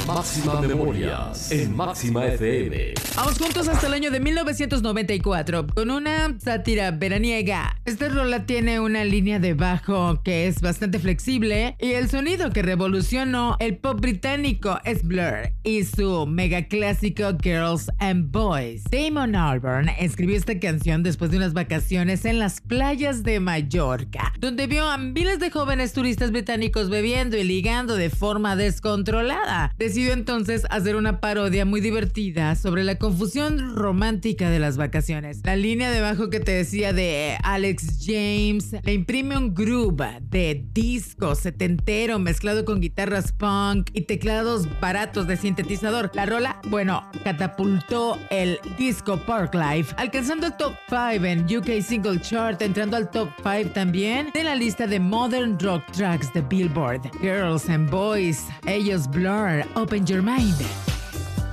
Máxima Memorias en Máxima FM. Vamos juntos hasta el año de 1994 con una sátira veraniega. Esta rola tiene una línea de bajo que es bastante flexible y el sonido que revolucionó el pop británico es Blur y su mega clásico Girls and Boys. Damon Albarn escribió esta canción después de unas vacaciones en las playas de Mallorca, donde vio a miles de jóvenes turistas británicos bebiendo y ligando de forma descontrolada. Decidió entonces hacer una parodia muy divertida sobre la confusión romántica de las vacaciones. La línea de bajo que te decía de Alex James le imprime un groove de disco setentero mezclado con guitarras punk y teclados baratos de sintetizador. La rola, bueno, catapultó el disco Parklife, alcanzando el top 5 en UK Single Chart, entrando al top 5 también de la lista de Modern Rock Tracks de Billboard. Girls and Boys, ellos Blur, Open Your Mind.